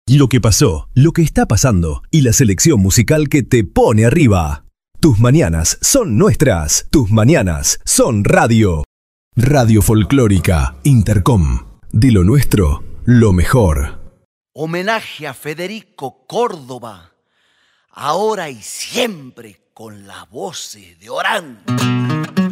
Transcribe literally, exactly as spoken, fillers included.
Lo que pasó, lo que está pasando y la selección musical que te pone arriba. Tus mañanas son nuestras. Tus mañanas son radio. Radio Folclórica Intercom. De lo nuestro, lo mejor. Homenaje a Federico Córdoba. Ahora y siempre con las voces de Orán.